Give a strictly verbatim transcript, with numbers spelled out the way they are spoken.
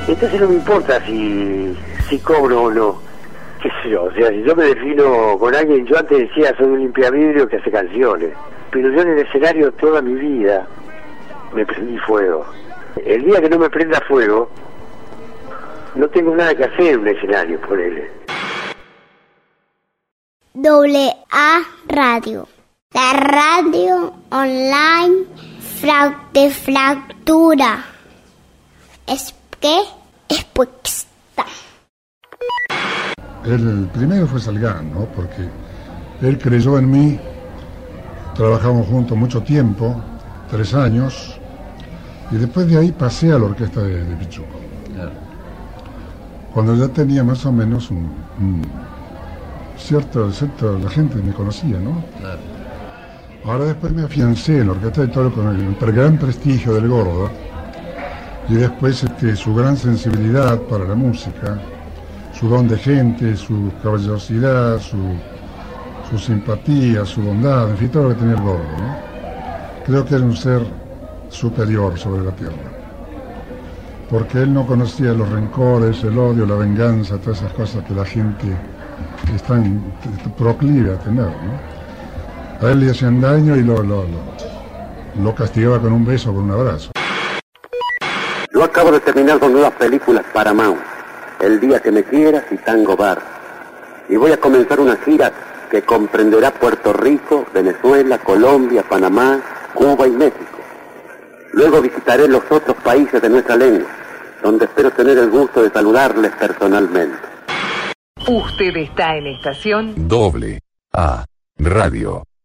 Entonces no me importa si, si cobro o no, qué sé yo, o sea, si yo me defino con alguien, yo antes decía soy un limpiavidrio que hace canciones, pero yo en el escenario toda mi vida me prendí fuego. El día que no me prenda fuego, no tengo nada que hacer en un escenario, ponele. Doble A Radio, la radio online de fractura. Es que es puesta. El primero fue Salgán, ¿no? Porque él creyó en mí, trabajamos juntos mucho tiempo, tres años, y después de ahí pasé a la orquesta de, de Pichuco. Claro. Cuando ya tenía más o menos un, un cierto, cierto, la gente me conocía, ¿no? Claro. Ahora después me afiancé en la orquesta de Toro con el, el gran prestigio del Gordo, y después este, su gran sensibilidad para la música, su don de gente, su caballerosidad, su, su simpatía, su bondad, en fin, todo lo que tenía el Gordo, ¿no? Creo que era un ser superior sobre la tierra, porque él no conocía los rencores, el odio, la venganza, todas esas cosas que la gente es tan proclive a tener, ¿no? A él le hacían daño y lo, lo, lo, lo castigaba con un beso, con un abrazo. Yo acabo de terminar dos nuevas películas para Paramount, El día que me quieras y Tango Bar, y voy a comenzar una gira que comprenderá Puerto Rico, Venezuela, Colombia, Panamá, Cuba y México. Luego visitaré los otros países de nuestra lengua, donde espero tener el gusto de saludarles personalmente. Usted está en estación Doble A Radio.